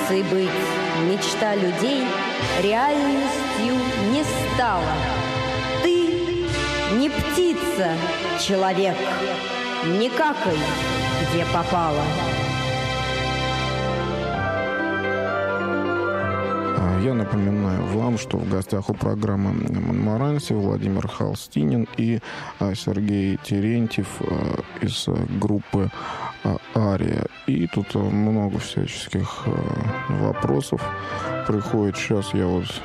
птицей быть мечта людей реальностью не стала. Ты не птица, человек, не какай, где попало. Я напоминаю вам, что в гостях у программы «Монмаранси» Владимир Холстинин и Сергей Терентьев из группы «Ария». И тут много всяческих вопросов приходит. Сейчас я вот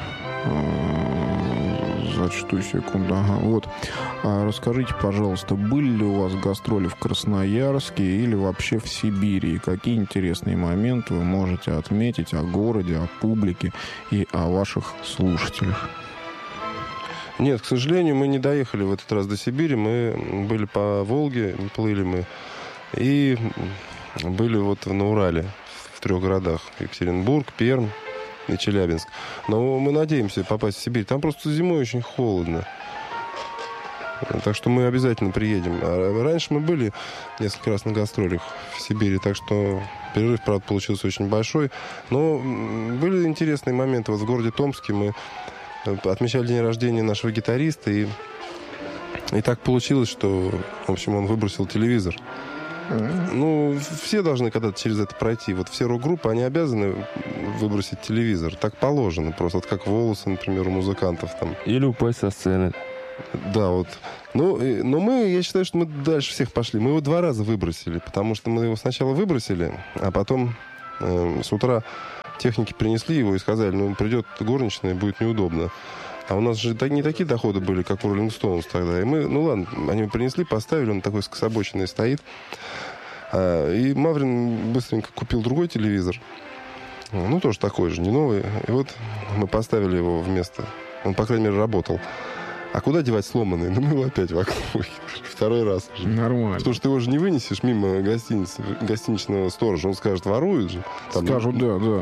зачту секунду. Ага, вот. Расскажите, пожалуйста, были ли у вас гастроли в Красноярске или вообще в Сибири? И какие интересные моменты вы можете отметить о городе, о публике и о ваших слушателях? Нет, к сожалению, мы не доехали в этот раз до Сибири. Мы были по Волге, плыли мы. И были вот на Урале, в 3 городах. Екатеринбург, Пермь и Челябинск. Но мы надеемся попасть в Сибирь. Там просто зимой очень холодно. Так что мы обязательно приедем. А раньше мы были несколько раз на гастролях в Сибири, так что перерыв, правда, получился очень большой. Но были интересные моменты. Вот в городе Томске мы отмечали день рождения нашего гитариста, и так получилось, что, в общем, он выбросил телевизор. Ну, все должны когда-то через это пройти. Вот все рок-группы, они обязаны выбросить телевизор. Так положено просто. Вот как волосы, например, у музыкантов там. Или упасть со сцены. Да, вот. Ну, но мы, я считаю, что мы дальше всех пошли. Мы его 2 раза выбросили, потому что мы его сначала выбросили, а потом с утра техники принесли его и сказали, ну, придет горничная, будет неудобно. А у нас же не такие доходы были, как у Rolling Stones тогда. И мы, ну ладно, они его принесли, поставили, он такой скособоченный стоит. И Маврин быстренько купил другой телевизор. Ну, тоже такой же, не новый. И вот мы поставили его вместо... Он, по крайней мере, работал. А куда девать сломанный? Ну, мы его опять в окно второй раз. Нормально. Потому что ты его же не вынесешь мимо гостиничного сторожа. Он скажет, воруют же. Там... Скажут, да.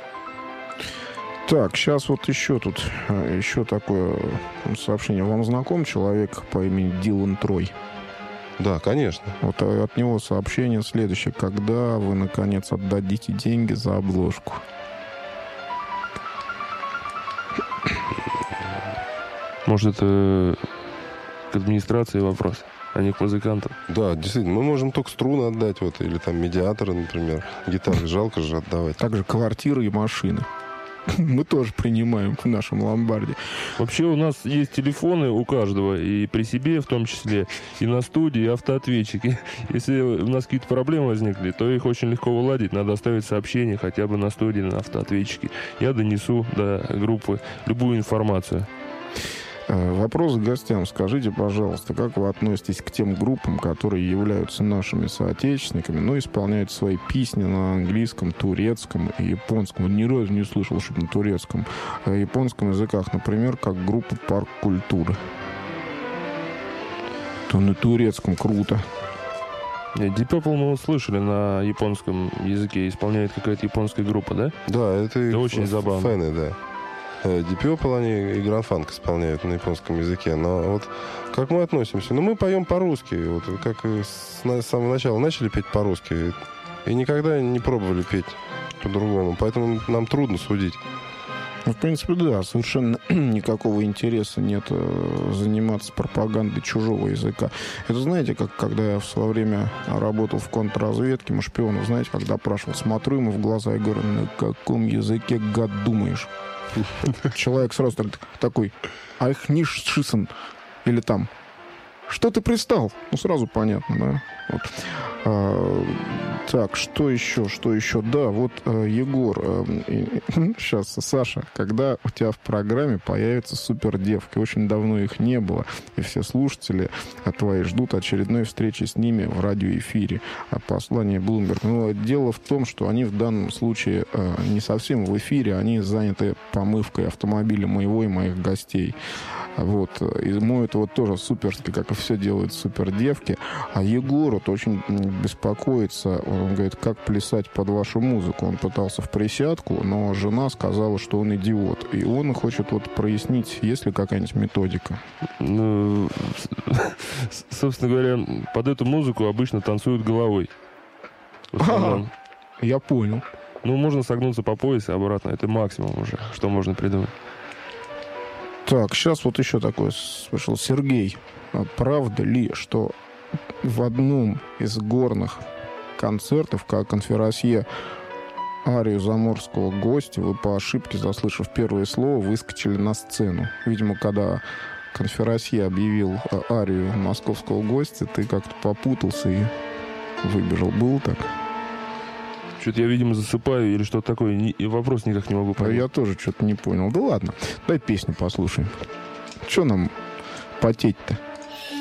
Так, сейчас вот еще такое сообщение. Вам знаком человек по имени Дилан Трой? Да, конечно. Вот от него сообщение следующее. Когда вы, наконец, отдадите деньги за обложку? Может, это к администрации вопрос, а не к музыкантам? Да, действительно. Мы можем только струны отдать, вот, или там медиаторы, например. Гитары жалко же отдавать. Также квартиры и машины. Мы тоже принимаем в нашем ломбарде. Вообще у нас есть телефоны у каждого, и при себе в том числе, и на студии, и автоответчики. Если у нас какие-то проблемы возникли, то их очень легко уладить. Надо оставить сообщение хотя бы на студии, на автоответчике. Я донесу до группы любую информацию. Вопрос к гостям. Скажите, пожалуйста, как вы относитесь к тем группам, которые являются нашими соотечественниками, но исполняют свои песни на английском, турецком и японском? Ни разу не слышал, чтобы на турецком, японском языках, например, как группа «Парк культуры». То на турецком круто. Deep Purple мы услышали на японском языке. Исполняет какая-то японская группа, да? Да, это очень забавно. Фэны, да. Deep Purple, они и Grand Funk исполняют на японском языке. Но вот как мы относимся? Ну, мы поем по-русски. Вот как с самого начала начали петь по-русски. И никогда не пробовали петь по-другому. Поэтому нам трудно судить. В принципе, да, совершенно никакого интереса нет заниматься пропагандой чужого языка. Это, знаете, как когда я в свое время работал в контрразведке, мы шпионов, знаете, как допрашивал, смотрю ему в глаза и говорю, на каком языке, гад, думаешь? Человек сразу такой, ах, ниш шисан, или там, что ты пристал? Ну, сразу понятно, да? Вот. Так, что еще? Да, вот, Егор, сейчас, Саша, когда у тебя в программе появятся супердевки? Очень давно их не было, и все слушатели твои ждут очередной встречи с ними в радиоэфире. Послание Bloomberg. Но дело в том, что они в данном случае не совсем в эфире, они заняты помывкой автомобиля моего и моих гостей. Вот. И моют его тоже суперски, как и все делают супердевки. А Егор вот очень беспокоится. Он говорит, как плясать под вашу музыку. Он пытался в присядку, но жена сказала, что он идиот. И он хочет вот прояснить, есть ли какая-нибудь методика. Ну, собственно говоря, под эту музыку обычно танцуют головой. Я понял. Ну, можно согнуться по пояс и обратно. Это максимум уже, что можно придумать. Так, сейчас вот еще такое слышал. Сергей, а правда ли, что в одном из горных концертов, как конферансье, арию заморского гостя вы по ошибке, заслышав первое слово, выскочили на сцену? Видимо, когда конферансье объявил арию московского гостя, ты как-то попутался и выбежал. Было так? Что-то я, видимо, засыпаю или что-то такое. И вопрос никак не могу понять. Я тоже что-то не понял. Да ладно, дай песню послушаем. Что нам потеть-то?